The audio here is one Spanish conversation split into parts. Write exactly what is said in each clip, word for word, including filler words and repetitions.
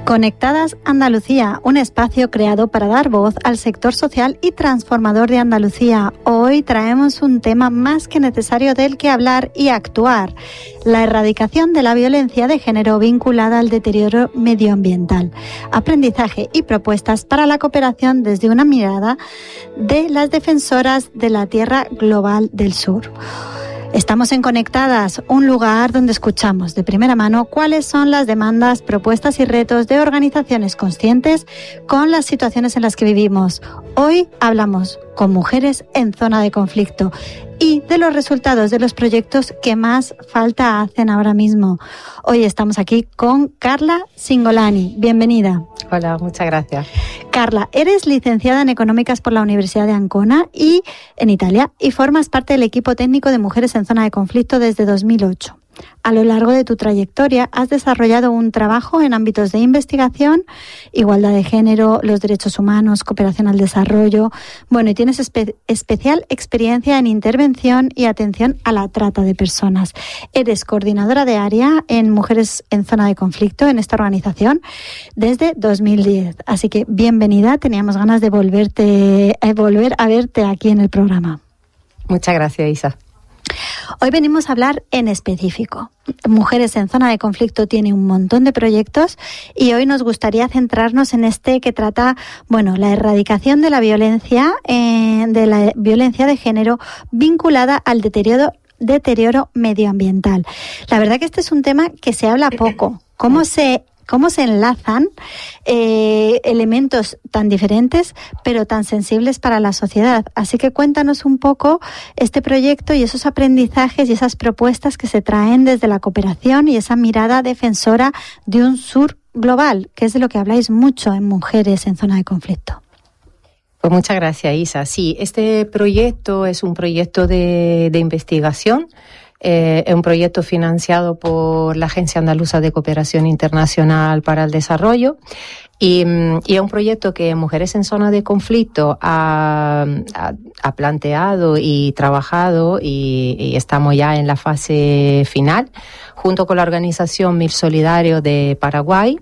Conectadas Andalucía, un espacio creado para dar voz al sector social y transformador de Andalucía. Hoy traemos un tema más que necesario del que hablar y actuar: la erradicación de la violencia de género vinculada al deterioro medioambiental, aprendizaje y propuestas para la cooperación desde una mirada de las defensoras de la Tierra Global del Sur. Estamos en Conectadas, un lugar donde escuchamos de primera mano cuáles son las demandas, propuestas y retos de organizaciones conscientes con las situaciones en las que vivimos. Hoy hablamos con mujeres en zona de conflicto y de los resultados de los proyectos que más falta hacen ahora mismo. Hoy estamos aquí con Carla Singolani. Bienvenida. Hola, muchas gracias. Carla, eres licenciada en Económicas por la Universidad de Ancona y en Italia y formas parte del equipo técnico de Mujeres en Zona de Conflicto desde dos mil ocho. A lo largo de tu trayectoria has desarrollado un trabajo en ámbitos de investigación, igualdad de género, los derechos humanos, cooperación al desarrollo. Bueno, y tienes espe- especial experiencia en intervención y atención a la trata de personas. Eres coordinadora de área en Mujeres en Zona de Conflicto en esta organización desde dos mil diez. Así que bienvenida, teníamos ganas de volverte, eh, volver a verte aquí en el programa. Muchas gracias, Isa. Hoy venimos a hablar en específico. Mujeres en Zona de Conflicto tiene un montón de proyectos y hoy nos gustaría centrarnos en este que trata, bueno, la erradicación de la violencia, eh, de la violencia de género vinculada al deterioro, deterioro medioambiental. La verdad que este es un tema que se habla poco. ¿Cómo se cómo se enlazan eh, elementos tan diferentes pero tan sensibles para la sociedad? Así que cuéntanos un poco este proyecto y esos aprendizajes y esas propuestas que se traen desde la cooperación y esa mirada defensora de un sur global, que es de lo que habláis mucho en Mujeres en Zona de Conflicto. Pues muchas gracias, Isa. Sí, este proyecto es un proyecto de, de investigación. Eh, es un proyecto financiado por la Agencia Andaluza de Cooperación Internacional para el Desarrollo y, y es un proyecto que Mujeres en Zona de Conflicto ha, ha, ha planteado y trabajado y, y estamos ya en la fase final junto con la organización Mil Solidario de Paraguay.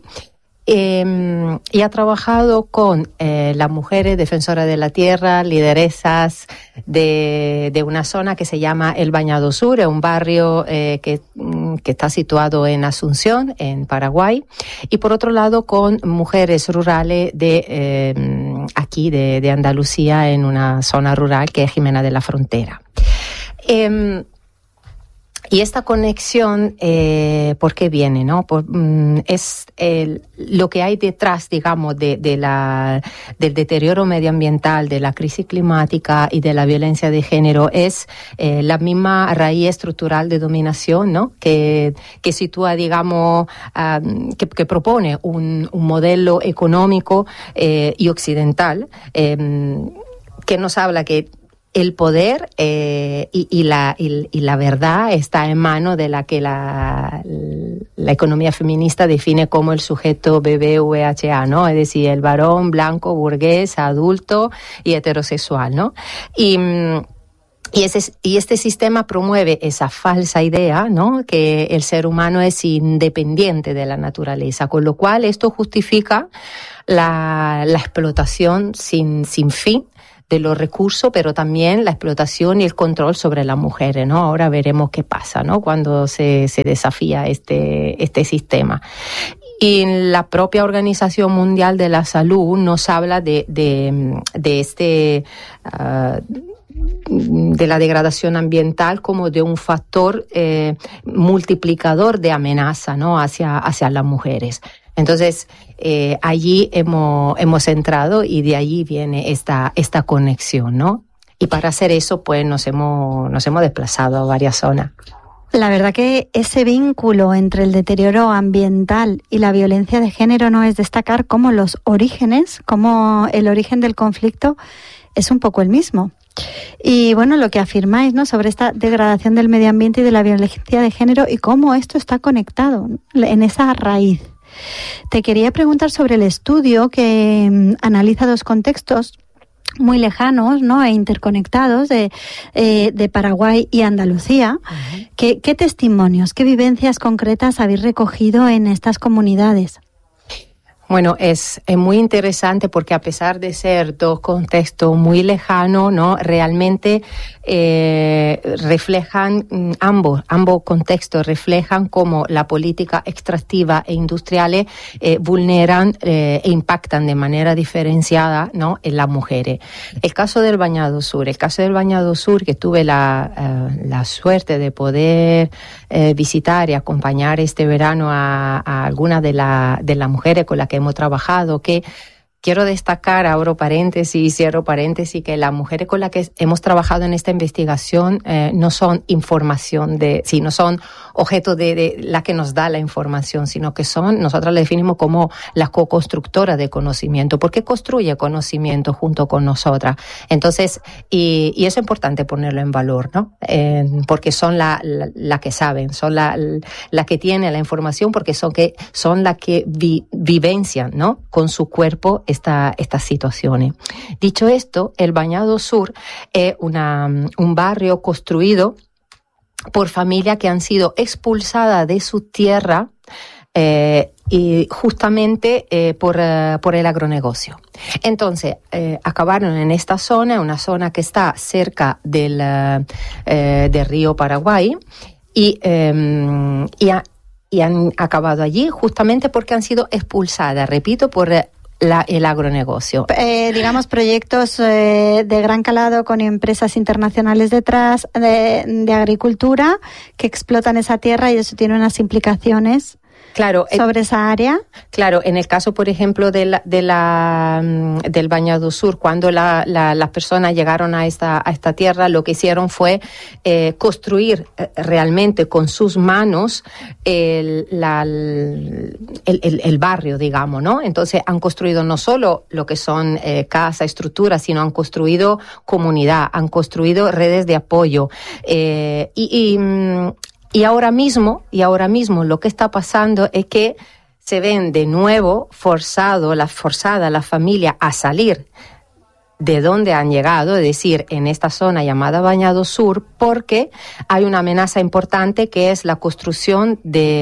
Eh, y ha trabajado con eh, las mujeres defensoras de la tierra, lideresas de, de una zona que se llama El Bañado Sur, es un barrio eh, que, que está situado en Asunción, en Paraguay, y por otro lado con mujeres rurales de eh, aquí, de, de Andalucía, en una zona rural que es Jimena de la Frontera. Eh, Y esta conexión, eh, ¿por qué viene, no? Por, mm, es el, lo que hay detrás, digamos, de, de la, del deterioro medioambiental, de la crisis climática y de la violencia de género, es eh, la misma raíz estructural de dominación, ¿no? Que, que sitúa, digamos, um, que, que propone un, un modelo económico eh, y occidental eh, que nos habla que el poder eh, y, y, la, y, y la verdad está en manos de la que la, la economía feminista define como el sujeto B B V H A, ¿no? Es decir, el varón blanco, burgués, adulto y heterosexual, ¿no? Y... Y, ese, y este sistema promueve esa falsa idea, ¿no? Que el ser humano es independiente de la naturaleza, con lo cual esto justifica la, la explotación sin, sin fin de los recursos, pero también la explotación y el control sobre las mujeres, ¿no? Ahora veremos qué pasa, ¿no? Cuando se, se desafía este, este sistema. Y la propia Organización Mundial de la Salud nos habla de, de, de este... Uh, de la degradación ambiental como de un factor eh, multiplicador de amenaza, ¿no? hacia, hacia las mujeres. Entonces, eh, allí hemos, hemos entrado y de allí viene esta, esta conexión, ¿no? Y para hacer eso, pues nos hemos, nos hemos desplazado a varias zonas. La verdad que ese vínculo entre el deterioro ambiental y la violencia de género no es destacar cómo los orígenes, cómo el origen del conflicto es un poco el mismo. Y bueno, lo que afirmáis, ¿no?, sobre esta degradación del medio ambiente y de la violencia de género y cómo esto está conectado en esa raíz. Te quería preguntar sobre el estudio que um, analiza dos contextos muy lejanos, ¿no?, e interconectados de, eh, de Paraguay y Andalucía. Uh-huh. ¿Qué, ¿Qué testimonios, qué vivencias concretas habéis recogido en estas comunidades? Bueno, es, es muy interesante porque a pesar de ser dos contextos muy lejanos, ¿no? Realmente eh, reflejan, ambos, ambos contextos reflejan cómo la política extractiva e industriales eh, vulneran eh, e impactan de manera diferenciada, ¿no? En las mujeres. El caso del Bañado Sur, el caso del Bañado Sur, que tuve la, eh, la suerte de poder eh, visitar y acompañar este verano a, a algunas de, la, de las mujeres con las que hemos trabajado, que quiero destacar, abro paréntesis, cierro paréntesis, que las mujeres con las que hemos trabajado en esta investigación eh, no son información de, sí, no son objeto de, de la que nos da la información, sino que son, nosotros la definimos como la co-constructora de conocimiento, porque construye conocimiento junto con nosotras. Entonces, y, y es importante ponerlo en valor, ¿no? Eh, porque son la, la, la que saben, son la, la que tiene la información, porque son que son la que vi, vivencian, ¿no? Con su cuerpo esta, estas situaciones. Dicho esto, el Bañado Sur es una, un barrio construido por familias que han sido expulsadas de su tierra eh, y justamente eh, por, uh, por el agronegocio. Entonces, eh, acabaron en esta zona, una zona que está cerca del, uh, eh, del río Paraguay, y, eh, y, ha, y han acabado allí justamente porque han sido expulsadas, repito, por La, el agronegocio. Eh, digamos, proyectos eh, de gran calado con empresas internacionales detrás de, de agricultura que explotan esa tierra, y eso tiene unas implicaciones. Claro, sobre esa área. Claro, en el caso, por ejemplo, de la, de la, del Bañado Sur, cuando la, la, las personas llegaron a esta, a esta tierra, lo que hicieron fue eh, construir eh, realmente con sus manos el, la, el, el, el barrio, digamos, ¿no? Entonces han construido no solo lo que son eh, casas, estructuras, sino han construido comunidad, han construido redes de apoyo. Eh, y, y Y ahora mismo, y ahora mismo lo que está pasando es que se ven de nuevo forzado, la forzada la familia a salir de donde han llegado, es decir, en esta zona llamada Bañado Sur, porque hay una amenaza importante que es la construcción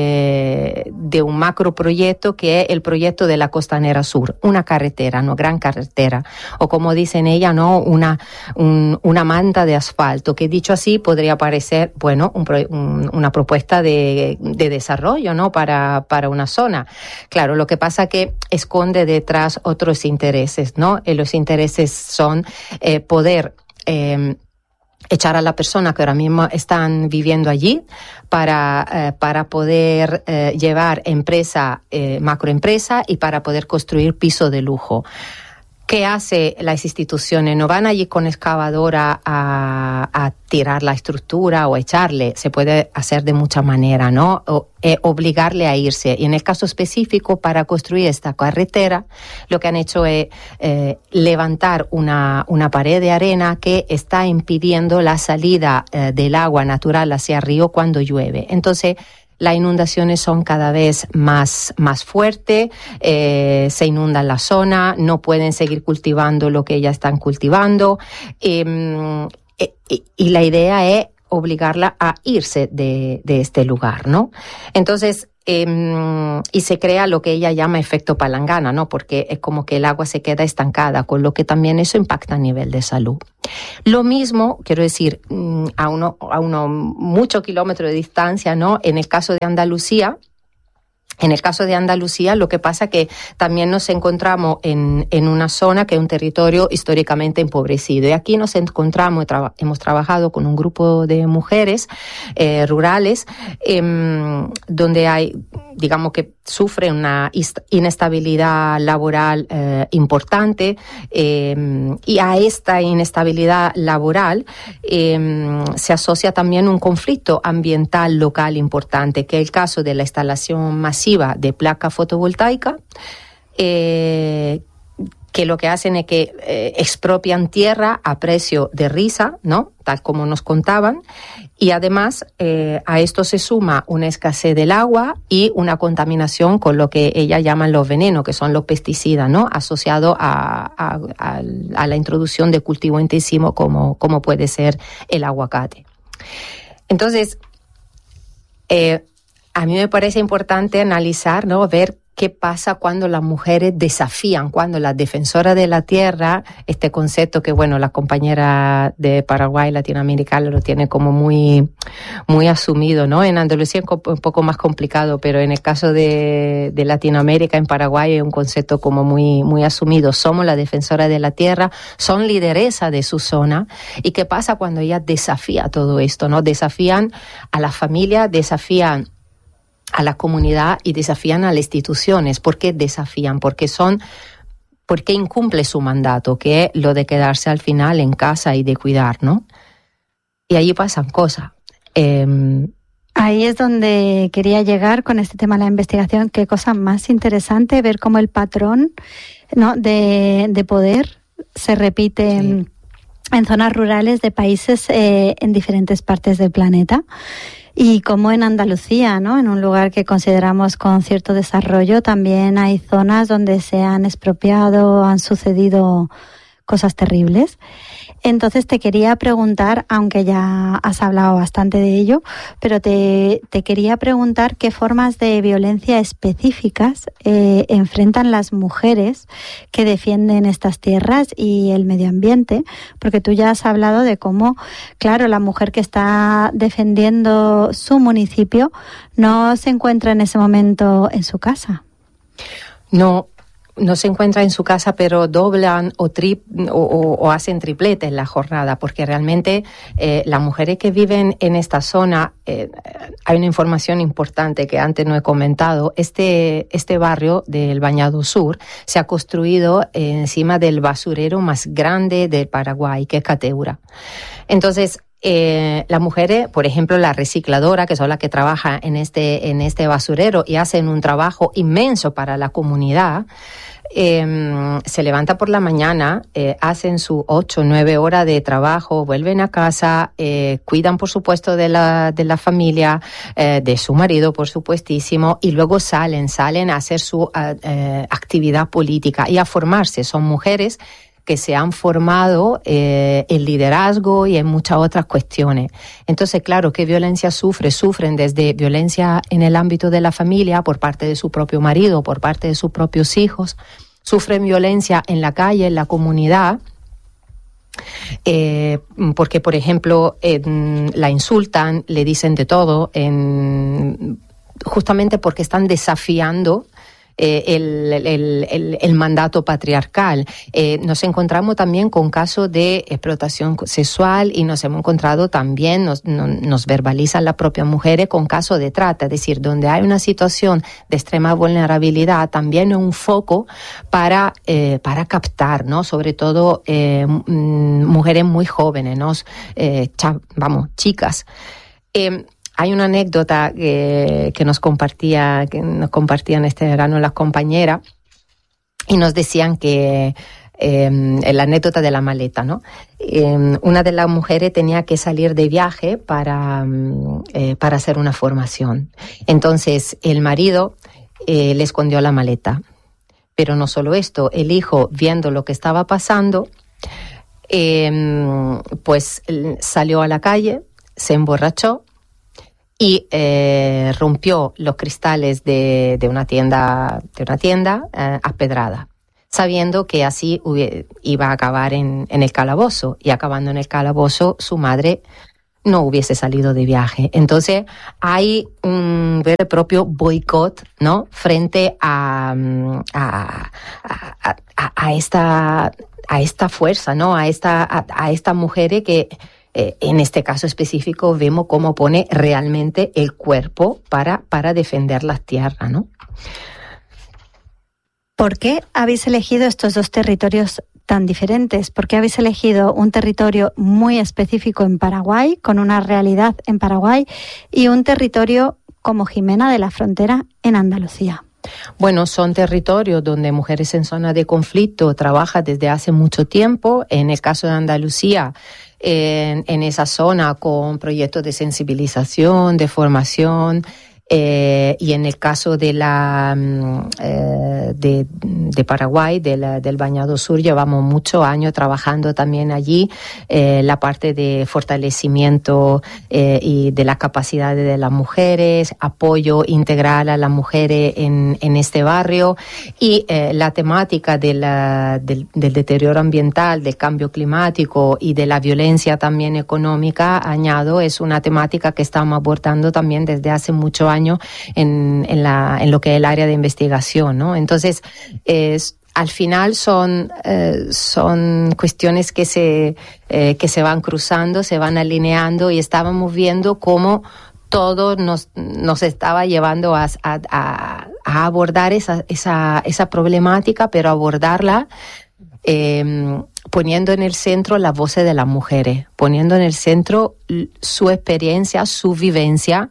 de, de un macroproyecto que es el proyecto de la Costanera Sur, una carretera, no gran carretera, o como dicen ella, no una, un, una manta de asfalto, que dicho así podría parecer, bueno, un, un, una propuesta de, de desarrollo, ¿no? Para, para una zona. Claro, lo que pasa que esconde detrás otros intereses, ¿no? Y los intereses son eh, poder eh, echar a la persona que ahora mismo están viviendo allí para, eh, para poder eh, llevar empresa, eh, macroempresa, y para poder construir piso de lujo. ¿Qué hace las instituciones? No van allí con excavadora a, a tirar la estructura o echarle. Se puede hacer de muchas maneras, ¿no? O, eh, obligarle a irse. Y en el caso específico, para construir esta carretera, lo que han hecho es eh, levantar una, una pared de arena que está impidiendo la salida eh, del agua natural hacia el río cuando llueve. Entonces, las inundaciones son cada vez más, más fuertes, eh, se inunda la zona, no pueden seguir cultivando lo que ya están cultivando, eh, eh, y la idea es obligarla a irse de, de este lugar, ¿no? Entonces, eh, y se crea lo que ella llama efecto palangana, ¿no? Porque es como que el agua se queda estancada, con lo que también eso impacta a nivel de salud. Lo mismo, quiero decir, a uno, a uno muchos kilómetros de distancia, ¿no? En el caso de Andalucía, En el caso de Andalucía, lo que pasa es que también nos encontramos en, en una zona que es un territorio históricamente empobrecido. Y aquí nos encontramos, traba, hemos trabajado con un grupo de mujeres eh, rurales, eh, donde hay, digamos que sufren una inestabilidad laboral eh, importante, eh, y a esta inestabilidad laboral eh, se asocia también un conflicto ambiental local importante, que es el caso de la instalación masiva de placa fotovoltaica, eh, que lo que hacen es que eh, expropian tierra a precio de risa, ¿no? Tal como nos contaban, y además eh, a esto se suma una escasez del agua y una contaminación con lo que ella llaman los venenos, que son los pesticidas, ¿no? Asociados a, a, a, a la introducción de cultivo intensivo como, como puede ser el aguacate. Entonces, eh, a mí me parece importante analizar, ¿no? Ver qué pasa cuando las mujeres desafían, cuando las defensoras de la tierra, este concepto que, bueno, la compañera de Paraguay latinoamericana lo tiene como muy, muy asumido, ¿no? En Andalucía es un poco más complicado, pero en el caso de, de Latinoamérica, en Paraguay, es un concepto como muy, muy asumido. Somos la defensora de la tierra, son lideresa de su zona. ¿Y qué pasa cuando ellas desafían todo esto, ¿no? Desafían a la familia, desafían a la comunidad y desafían a las instituciones. ¿Por qué desafían? Porque son, porque incumple su mandato, que es lo de quedarse al final en casa y de cuidar, ¿no? Y allí pasan cosas. Eh, Ahí es donde quería llegar con este tema de la investigación. Qué cosa más interesante ver cómo el patrón, ¿no?, de, de poder se repite sí. en, en zonas rurales de países eh, en diferentes partes del planeta. Y como en Andalucía, ¿no?, en un lugar que consideramos con cierto desarrollo, también hay zonas donde se han expropiado, han sucedido cosas terribles. Entonces te quería preguntar, aunque ya has hablado bastante de ello, pero te, te quería preguntar qué formas de violencia específicas eh, enfrentan las mujeres que defienden estas tierras y el medio ambiente, porque tú ya has hablado de cómo, claro, la mujer que está defendiendo su municipio no se encuentra en ese momento en su casa. No. No se encuentra en su casa, pero doblan o, tri, o, o, o hacen triplete en la jornada, porque realmente eh, las mujeres que viven en esta zona, eh, hay una información importante que antes no he comentado. Este, este barrio del Bañado Sur se ha construido eh, encima del basurero más grande del Paraguay, que es Cateura. Entonces, Eh, las mujeres, por ejemplo, la recicladora, que son las que trabajan en este, en este basurero y hacen un trabajo inmenso para la comunidad, eh, se levanta por la mañana, eh, hacen sus ocho, nueve horas de trabajo, vuelven a casa, eh, cuidan, por supuesto, de la, de la familia, eh, de su marido, por supuestísimo, y luego salen, salen a hacer su eh, actividad política y a formarse. Son mujeres que se han formado eh, en liderazgo y en muchas otras cuestiones. Entonces, claro, ¿qué violencia sufre? Sufren desde violencia en el ámbito de la familia, por parte de su propio marido, por parte de sus propios hijos. Sufren violencia en la calle, en la comunidad, eh, porque, por ejemplo, eh, la insultan, le dicen de todo, en, justamente porque están desafiando Eh, el, el, el, el mandato patriarcal. Eh, nos encontramos también con casos de explotación sexual y nos hemos encontrado también, nos, no, nos verbalizan las propias mujeres con casos de trata, es decir, donde hay una situación de extrema vulnerabilidad, también es un foco para, eh, para captar, ¿no? Sobre todo eh, m- mujeres muy jóvenes, ¿no? Eh, cha- vamos, chicas. Eh, Hay una anécdota que, que nos compartía, que nos compartían este verano las compañeras y nos decían que eh, la anécdota de la maleta, ¿no? Eh, una de las mujeres tenía que salir de viaje para, eh, para hacer una formación. Entonces el marido eh, le escondió la maleta. Pero no solo esto, el hijo, viendo lo que estaba pasando, eh, pues salió a la calle, se emborrachó y eh, rompió los cristales de, de una tienda, de una tienda eh, a pedrada, sabiendo que así hubiera, iba a acabar en, en el calabozo, y acabando en el calabozo su madre no hubiese salido de viaje. Entonces hay un propio boicot, ¿no?, frente a, a, a, a, a esta a esta fuerza, ¿no?, a esta a, a estas mujeres que Eh, en este caso específico vemos cómo pone realmente el cuerpo para, para defender las tierras, ¿no? ¿Por qué habéis elegido estos dos territorios tan diferentes? ¿Por qué habéis elegido un territorio muy específico en Paraguay, con una realidad en Paraguay, y un territorio como Jimena de la Frontera en Andalucía? Bueno, son territorios donde Mujeres en Zona de Conflicto trabaja desde hace mucho tiempo. En el caso de Andalucía, en, en esa zona con proyectos de sensibilización, de formación, Eh, y en el caso de la eh, de, de Paraguay, de la, del Bañado Sur, llevamos muchos años trabajando también allí eh, la parte de fortalecimiento eh, y de las capacidades de las mujeres, apoyo integral a las mujeres en, en este barrio, y eh, la temática de la, del, del deterioro ambiental, del cambio climático y de la violencia también económica, añado, es una temática que estamos abordando también desde hace muchos años En, en, la, en lo que es el área de investigación, ¿no? Entonces, es, al final son, eh, son cuestiones que se, eh, que se van cruzando, se van alineando, y estábamos viendo cómo todo nos, nos estaba llevando a, a, a abordar esa, esa, esa problemática, pero abordarla eh, poniendo en el centro las voces de las mujeres, poniendo en el centro su experiencia, su vivencia.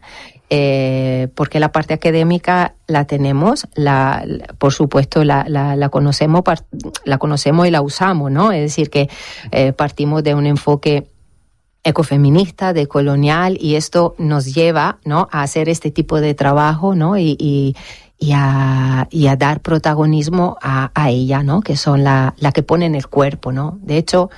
Eh, porque la parte académica la tenemos, la, la por supuesto la, la, la conocemos, la conocemos y la usamos, ¿no? Es decir, que eh, partimos de un enfoque ecofeminista, decolonial, y esto nos lleva, ¿no?, a hacer este tipo de trabajo, ¿no? Y, y, y, a, y a dar protagonismo a, a ella, ¿no? Que son la, la que ponen el cuerpo, ¿no? De hecho,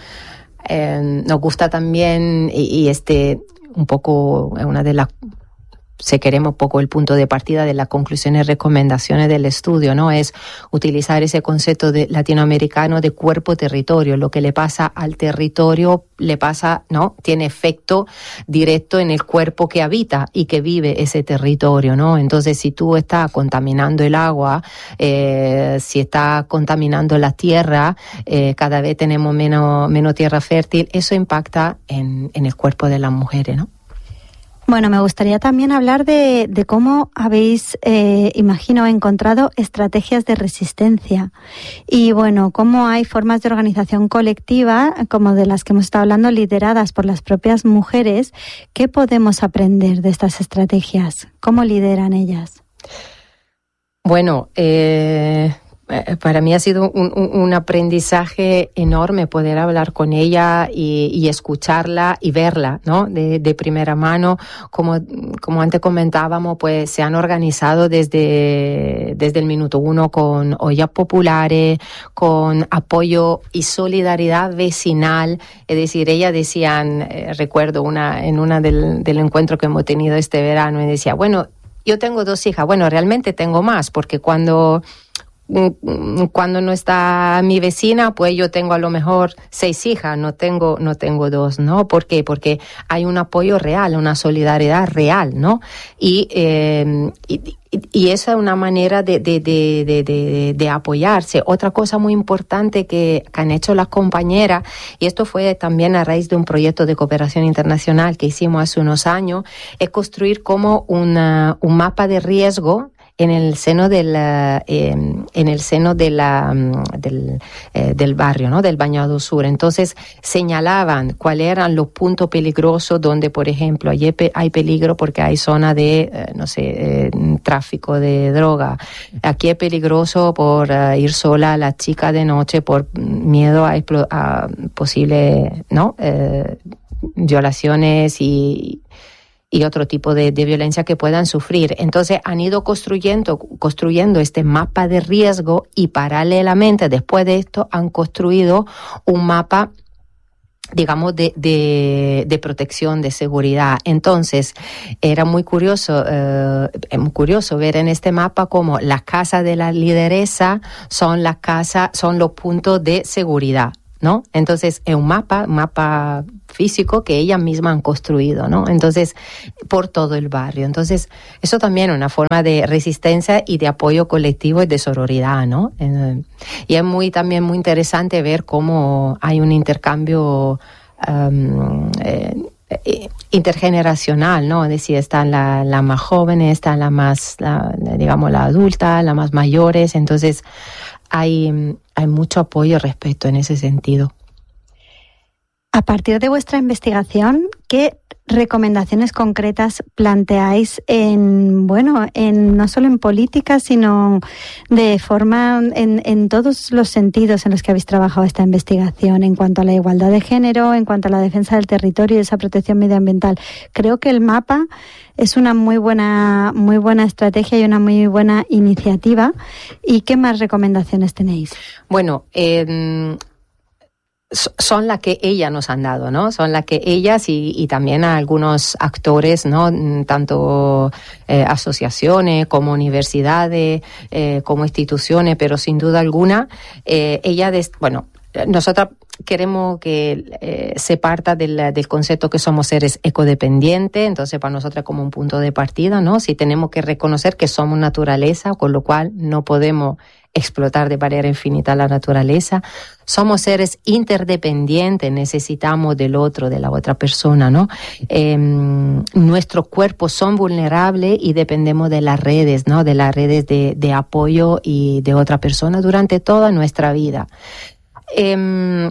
eh, nos gusta también, y, y este, un poco, una de las, si queremos, poco el punto de partida de las conclusiones y recomendaciones del estudio, ¿no? Es utilizar ese concepto de latinoamericano de cuerpo-territorio. Lo que le pasa al territorio le pasa, ¿no? Tiene efecto directo en el cuerpo que habita y que vive ese territorio, ¿no? Entonces, si tú estás contaminando el agua, eh, si estás contaminando la tierra, eh, cada vez tenemos menos, menos tierra fértil, eso impacta en, en el cuerpo de las mujeres, ¿no? Bueno, me gustaría también hablar de, de cómo habéis, eh, imagino, encontrado estrategias de resistencia. Y bueno, cómo hay formas de organización colectiva, como de las que hemos estado hablando, lideradas por las propias mujeres. ¿Qué podemos aprender de estas estrategias? ¿Cómo lideran ellas? Bueno, eh... para mí ha sido un, un, un aprendizaje enorme poder hablar con ella y, y escucharla y verla, ¿no? De, de primera mano. Como, como antes comentábamos, pues se han organizado desde, desde el minuto uno con ollas populares, con apoyo y solidaridad vecinal. Es decir, ella decían, eh, recuerdo una, en una del, del encuentro que hemos tenido este verano, y decía, bueno, yo tengo dos hijas. Bueno, realmente tengo más, porque cuando cuando no está mi vecina, pues yo tengo a lo mejor seis hijas, no tengo, no tengo dos, ¿no? ¿Por qué? Porque hay un apoyo real, una solidaridad real, ¿no? Y, eh, y, y esa es una manera de, de, de, de, de, de apoyarse. Otra cosa muy importante que, que han hecho las compañeras, y esto fue también a raíz de un proyecto de cooperación internacional que hicimos hace unos años, es construir como una, un mapa de riesgo en el seno del eh, en el seno de la del eh, del barrio, ¿no? Del Bañado Sur. Entonces señalaban cuáles eran los puntos peligrosos donde, por ejemplo, hay, hay peligro porque hay zona de eh, no sé eh, tráfico de droga. Aquí es peligroso por uh, ir sola la chica de noche por miedo a, a posible, ¿no? Eh, violaciones y y otro tipo de, de violencia que puedan sufrir. Entonces han ido construyendo, construyendo este mapa de riesgo, y paralelamente después de esto han construido un mapa, digamos, de, de, de protección, de seguridad. Entonces, era muy curioso, eh, es muy curioso ver en este mapa cómo las casas de la lideresa son las casas, son los puntos de seguridad, ¿no? Entonces, es un mapa, un mapa físico que ellas mismas han construido, ¿no? Entonces, por todo el barrio. Entonces, eso también es una forma de resistencia y de apoyo colectivo y de sororidad, ¿no? Eh, y es muy, también muy interesante ver cómo hay un intercambio um, eh, intergeneracional, ¿no? Es decir, están las la más jóvenes, están las más, la, digamos, las adultas, las más mayores. Entonces, hay, hay mucho apoyo respecto en ese sentido. A partir de vuestra investigación, ¿qué recomendaciones concretas planteáis en, bueno, en no solo en política, sino de forma en, en todos los sentidos en los que habéis trabajado esta investigación, en cuanto a la igualdad de género, en cuanto a la defensa del territorio y esa protección medioambiental? Creo que el mapa es una muy buena, muy buena estrategia y una muy buena iniciativa. ¿Y qué más recomendaciones tenéis? Bueno, eh, son las que ellas nos han dado, ¿no? Son las que ellas y, y también a algunos actores, ¿no? Tanto eh, asociaciones como universidades, eh, como instituciones, pero sin duda alguna, eh, ella, des, bueno, nosotros queremos que eh, se parta del, del concepto que somos seres ecodependientes, entonces para nosotros es como un punto de partida, ¿no? Si tenemos que reconocer que somos naturaleza, con lo cual no podemos explotar de manera infinita la naturaleza. Somos seres interdependientes, necesitamos del otro, de la otra persona, ¿no? Eh, nuestros cuerpos son vulnerables y dependemos de las redes, ¿no? De las redes de, de apoyo y de otra persona durante toda nuestra vida. Eh,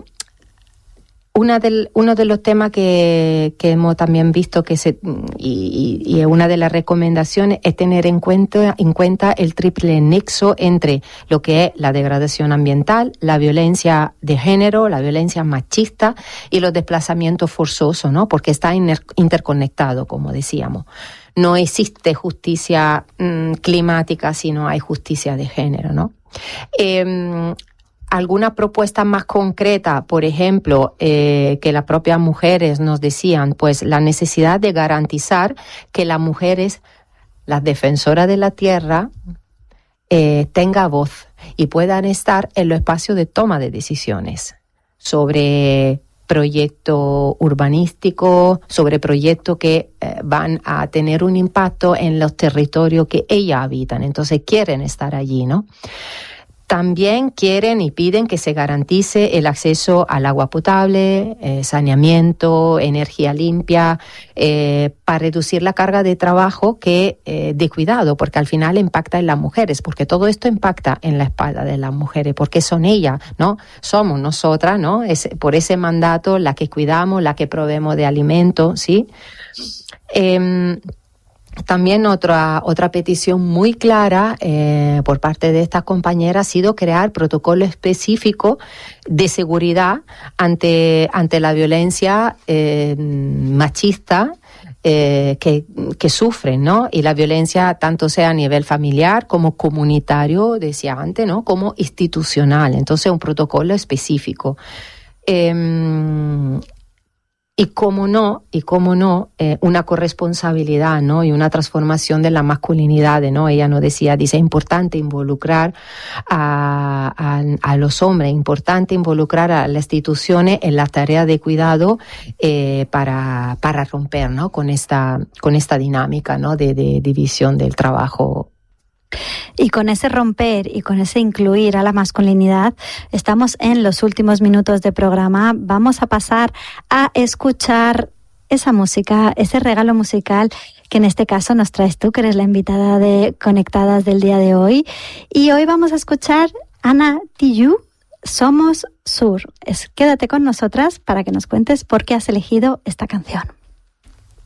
Una del, uno de los temas que, que hemos también visto que se, y, y una de las recomendaciones es tener en cuenta, en cuenta el triple nexo entre lo que es la degradación ambiental, la violencia de género, la violencia machista y los desplazamientos forzosos, ¿no? Porque está inter, interconectado, como decíamos. No existe justicia mmm, climática si no hay justicia de género, ¿no? Eh, Alguna propuesta más concreta, por ejemplo, eh, que las propias mujeres nos decían, pues la necesidad de garantizar que las mujeres, las defensoras de la tierra, eh, tengan voz y puedan estar en los espacios de toma de decisiones sobre proyectos urbanísticos, sobre proyectos que eh, van a tener un impacto en los territorios que ellas habitan. Entonces quieren estar allí, ¿no? También quieren y piden que se garantice el acceso al agua potable, eh, saneamiento, energía limpia, eh, para reducir la carga de trabajo que eh, de cuidado, porque al final impacta en las mujeres, porque todo esto impacta en la espalda de las mujeres, porque son ellas, ¿no? Somos nosotras, ¿no? Es, por ese mandato, la que cuidamos, la que proveemos de alimentos, ¿sí? Eh, También otra otra petición muy clara eh, por parte de estas compañeras ha sido crear protocolos específicos de seguridad ante ante la violencia eh, machista eh, que, que sufren, ¿no? Y la violencia tanto sea a nivel familiar como comunitario, decía antes, ¿no? Como institucional. Entonces un protocolo específico. Eh, Y cómo no, y cómo no, eh, una corresponsabilidad, ¿no? Y una transformación de la masculinidad, ¿no? Ella nos decía, dice, es importante involucrar a, a, a los hombres, es importante involucrar a las instituciones en la tarea de cuidado eh, para, para romper, ¿no? Con esta, con esta dinámica, ¿no? De, de división del trabajo. Y con ese romper y con ese incluir a la masculinidad, estamos en los últimos minutos de programa. Vamos a pasar a escuchar esa música, ese regalo musical que en este caso nos traes tú, que eres la invitada de Conectadas del día de hoy. Y hoy vamos a escuchar Ana Tijoux, Somos Sur. Es, quédate con nosotras para que nos cuentes por qué has elegido esta canción.